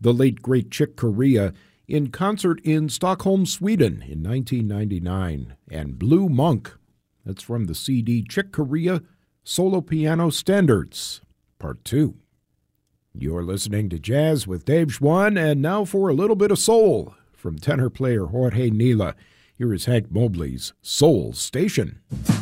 the late great Chick Corea, in concert in Stockholm, Sweden in 1999. And Blue Monk, that's from the CD Chick Corea Solo Piano Standards, Part 2. You're listening to Jazz with Dave Schwann, and now for a little bit of soul from tenor player Jorge Nila. Here is Hank Mobley's Soul Station.